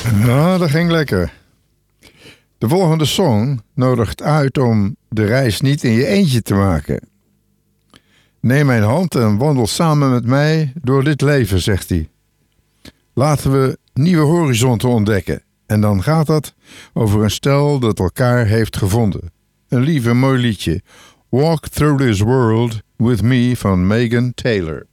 Nou, dat ging lekker. De volgende song nodigt uit om de reis niet in je eentje te maken. Neem mijn hand en wandel samen met mij door dit leven, zegt hij. Laten we nieuwe horizonten ontdekken. En dan gaat dat over een stel dat elkaar heeft gevonden. Een lief en mooi liedje. Walk Through This World With Me van Megan Taylor.